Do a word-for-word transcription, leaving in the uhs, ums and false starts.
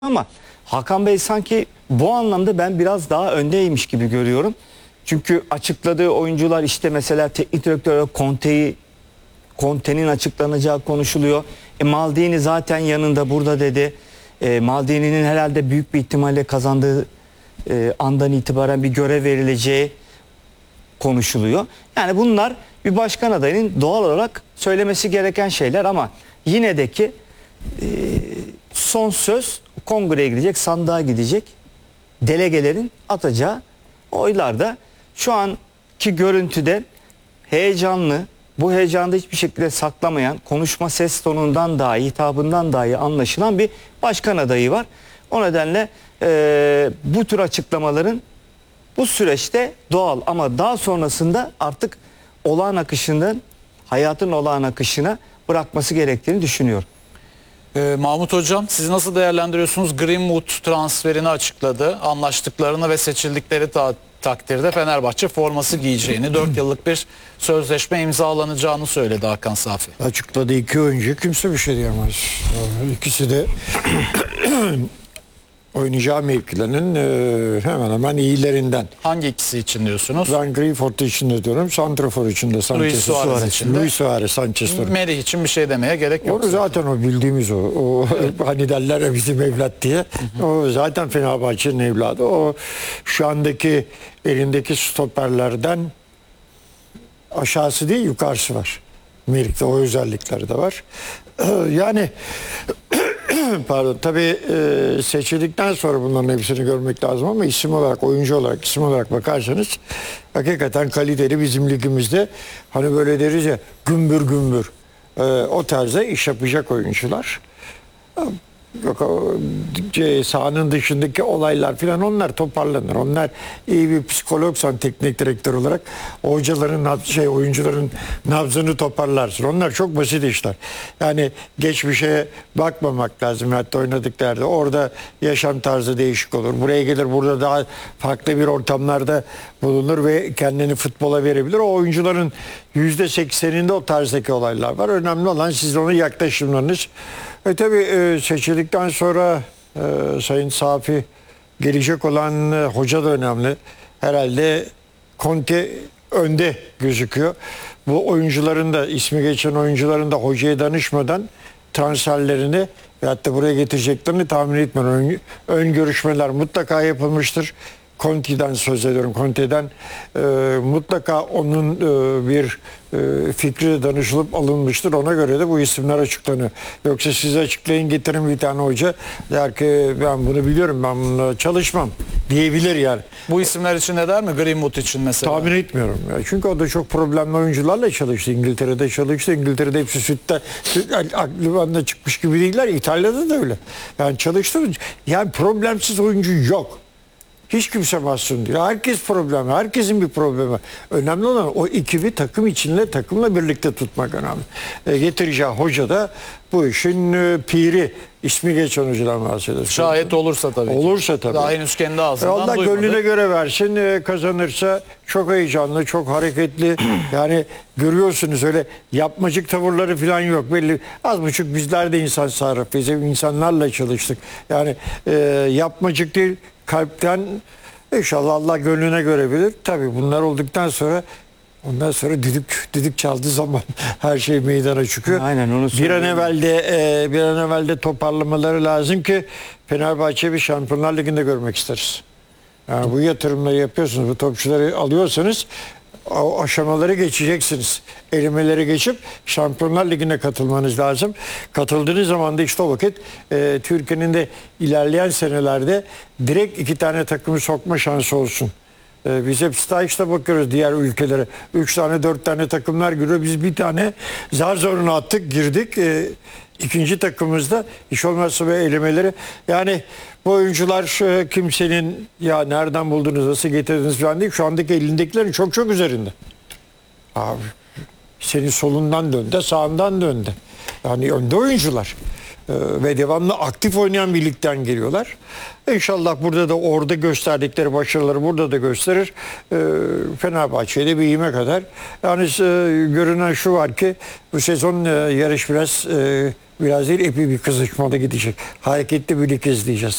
Ama Hakan Bey sanki bu anlamda ben biraz daha öndeymiş gibi görüyorum. Çünkü açıkladığı oyuncular işte mesela teknik direktör Conte'yi Conte'nin açıklanacağı konuşuluyor. E, Maldini zaten yanında burada dedi. E, Maldini'nin herhalde büyük bir ihtimalle kazandığı e, andan itibaren bir görev verileceği konuşuluyor. Yani bunlar bir başkan adayının doğal olarak söylemesi gereken şeyler ama yine de ki e, son söz kongreye gidecek, sandığa gidecek delegelerin atacağı oylarda şu anki görüntüde heyecanlı, bu heyecanı hiçbir şekilde saklamayan, konuşma ses tonundan dahi, hitabından dahi anlaşılan bir başkan adayı var. O nedenle e, bu tür açıklamaların bu süreçte doğal ama daha sonrasında artık olağan akışından, hayatın olağan akışına bırakması gerektiğini düşünüyorum. Ee, Mahmut Hocam, siz nasıl değerlendiriyorsunuz? Greenwood transferini açıkladı. Anlaştıklarını ve seçildikleri ta takdirde Fenerbahçe forması giyeceğini, dört yıllık bir sözleşme imzalanacağını söyledi Hakan Safi. Açıkladı iki oyuncu, kimse bir şey diyemez. İkisi de oynayacağı mevkilerinin e, hemen hemen iyilerinden. Hangi ikisi için diyorsunuz? Ben Greenford için de diyorum, Santrafor için de Sanchez, Luis Suarez için de. Luis Suarez, Sanchez. Merih için bir şey demeye gerek yok. Onu zaten o bildiğimiz o. o hani derler ya bizim evlat diye. O zaten Fenerbahçe'nin evladı. O şu andaki elindeki stoperlerden aşağısı değil yukarısı var. Merih'te o özellikleri de var. Yani pardon tabii e, seçildikten sonra bunların hepsini görmek lazım ama isim olarak, oyuncu olarak, isim olarak bakarsanız hakikaten kaliteli bizim ligimizde hani böyle deriz ya gümbür gümbür e, o tarzda iş yapacak oyuncular. Yok, o, sahanın dışındaki olaylar filan onlar toparlanır. Onlar iyi bir psikologsan teknik direktör olarak hocaların şey oyuncuların nabzını toparlarsın. Onlar çok basit işler. Yani geçmişe bakmamak lazım. Hatta oynadıklarda orada yaşam tarzı değişik olur. Buraya gelir burada daha farklı bir ortamlarda bulunur ve kendini futbola verebilir. O oyuncuların yüzde sekseninde o tarzdaki olaylar var. Önemli olan sizin onun yaklaşımlarınız. E tabii e, seçildikten sonra e, Sayın Safi gelecek olan e, hoca da önemli. Herhalde Conte önde gözüküyor. Bu oyuncuların da ismi geçen oyuncuların da hocaya danışmadan transferlerini ve hatta buraya getireceklerini tahmin etmiyorum. Ön, ön görüşmeler mutlaka yapılmıştır. Conte'den söz ediyorum. Conte'den e, mutlaka onun e, bir e, fikri de danışılıp alınmıştır. Ona göre de bu isimler açıklanıyor. Yoksa siz açıklayın getirin bir tane hoca der ki ben bunu biliyorum ben bununla çalışmam diyebilir yani. Bu isimler için ne der mi? Greenwood için mesela. Tahmin etmiyorum. Ya. Çünkü o da çok problemli oyuncularla çalıştı. İngiltere'de çalıştı. İngiltere'de hepsi sütte süt, aklıbanda çıkmış gibi değiller. İtalya'da da öyle. Yani çalıştı. Yani problemsiz oyuncu yok. Hiç kimse mahzun değil. Herkes problemi. Herkesin bir problemi. Önemli olan o ekibi takım içinde takımla birlikte tutmak önemli. E, getireceği hoca da bu işin e, piri. İsmi geçen hocadan bahsediyoruz. Şayet olursa tabii. Olursa tabii. Daha henüz kendi ağzından Allah duymadı. gönlüne göre versin. E, kazanırsa çok heyecanlı, çok hareketli. Yani görüyorsunuz öyle yapmacık tavırları falan yok. Belli az buçuk bizler de insan sarrafı. Biz insanlarla çalıştık. Yani e, yapmacık değil. Kalpten inşallah Allah gönlüne göre bilir. Tabii bunlar olduktan sonra ondan sonra düdük düdük çaldığı zaman her şey meydana çıkıyor. Aynen onu bir an evvel de e, bir an evvel de toparlamaları lazım ki Fenerbahçe bir Şampiyonlar Ligi'nde görmek isteriz. Yani bu yatırımları yapıyorsunuz, bu topçuları alıyorsanız o aşamaları geçeceksiniz. Elemeleri geçip Şampiyonlar Ligi'ne katılmanız lazım. Katıldığınız zaman da işte o vakit e, Türkiye'nin de ilerleyen senelerde direkt iki tane takımı sokma şansı olsun. E, biz hep Stayş'ta bakıyoruz diğer ülkelere. Üç tane dört tane takımlar giriyor. Biz bir tane zar zoruna attık girdik. E, ikinci takımımızda hiç olmazsa böyle elemeleri. Yani bu oyuncular e, kimsenin ya nereden buldunuz, nasıl getirdiniz falan değil. Şu andaki elindekilerin çok çok üzerinde. Abi senin solundan döndü, sağından döndü. Yani önde oyuncular. Ee, ve devamlı aktif oynayan bir ligden geliyorlar. İnşallah burada da orada gösterdikleri başarıları burada da gösterir. Ee, Fenerbahçe'de bir ivme kadar. Yani e, görünen şu var ki bu sezon e, yarış biraz e, biraz değil epey bir kızışmada gidecek. Hareketli bir lig izleyeceğiz.